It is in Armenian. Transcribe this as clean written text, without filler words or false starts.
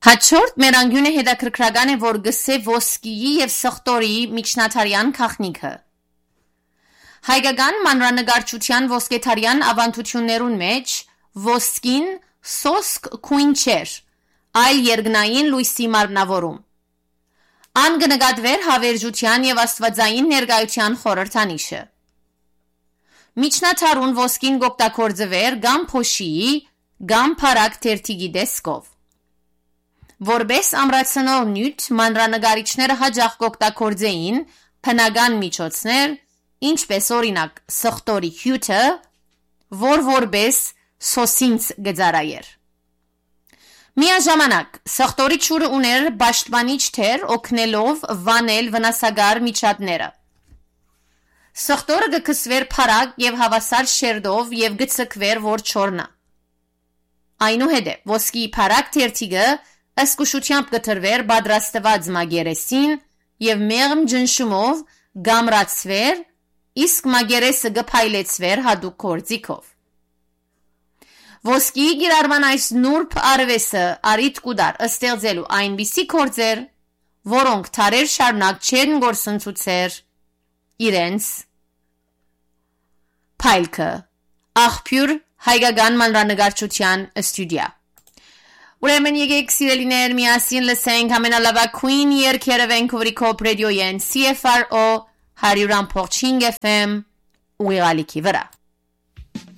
Հաջորդ մեր անկյունը հետաքրքրական է, որ գսե ոսկիի եւ սխտորի միջնադարյան քաղաքնիքը։ Հայկական մանրանկարչության ոսկեթարյան ավանդություններուն մեջ ոսկին սոսկ քույն չէր, այլ երկնային լույսի մարմնավորում։ Ան կնկատվեր հավերժության եւ աստվածային ներկայության խորհրդանիշը։ Միջնադարուն ոսկին գօգտագործվեր կամ փոշիի, կամ փարակ թերթիգի դեսկով։ Որպես ամրացնող նյութ մանրանկարիչները հաճախ կօգտագործեին բնական միջոցներ, ինչպես օրինակ սխտորի հյութը, որ որպես սոսինց գծարայեր։ Միաժամանակ սխտորի ջուրը ուներ պաշտպանիչ թեր, օգնելով վանել վնասակար միջատները։ Սխտորը կքսվեր փարակ եւ հավասար շերտով եւ գծկվեր որ չորնա։ Այնուհետև ոսկի փարակ թերթիգը ըսկուշությամբ կտրվեր պատրաստված մագերեսին եւ մեղմ ջնշումով գամրացվեր, իսկ մագերեսը կփայլեցվեր հատուկ գործիքով։ Ոսկի գիրարման այս նուրբ արվեսը արիտ կուդար ստեղծելու այնպիսի գործեր, որոնք թարեր շարունակ չեն գործընծուցեր իրենց փայլքը։ Աղբյուր հայկական մանրանկարչության ստուդիա։ Ուրեմն եկեք սիրելիներ միասին լսենք ամենալավագույն երգերը Vancouver-ի Coop Radio-ին CFRO 100.5 FM ուղիղալիքի վրա։